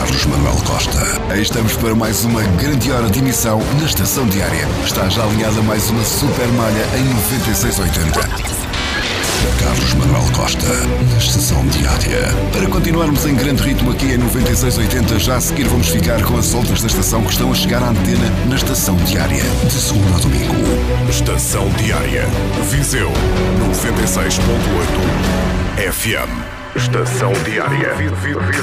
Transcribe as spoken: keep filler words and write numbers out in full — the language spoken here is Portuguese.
Carlos Manuel Costa. Aí estamos para mais uma grande hora de emissão na Estação Diária. Está já alinhada mais uma super malha em noventa e seis oitenta. Carlos Manuel Costa, na Estação Diária. Para continuarmos em grande ritmo aqui em noventa e seis oitenta, já a seguir vamos ficar com as outras da estação que estão a chegar à antena na Estação Diária, de segunda a domingo. Estação Diária, Viseu, noventa e seis ponto oito F M. Estação Diária.